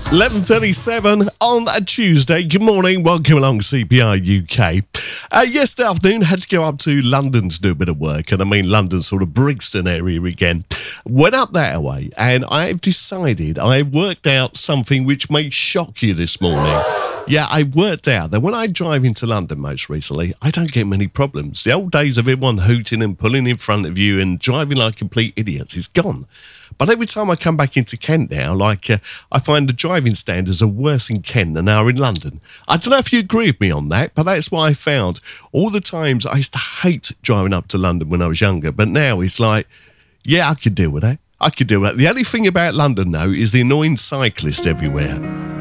11:37 on a Tuesday. Good morning, welcome along CPR UK. Yesterday afternoon, had to go up to London to do a bit of work, and I mean London, sort of Brixton area again. Went up that way, and I've decided, I worked out something which may shock you this morning. Yeah, I worked out that when I drive into London most recently, I don't get many problems. The old days of everyone hooting and pulling in front of you and driving like complete idiots is gone. But every time I come back into Kent now, I find the driving standards are worse in Kent than they are in London. I don't know if you agree with me on that, but that's what I found. All the times I used to hate driving up to London when I was younger, but now it's like, yeah, I could deal with that. I could deal with that. The only thing about London, though, is the annoying cyclists everywhere.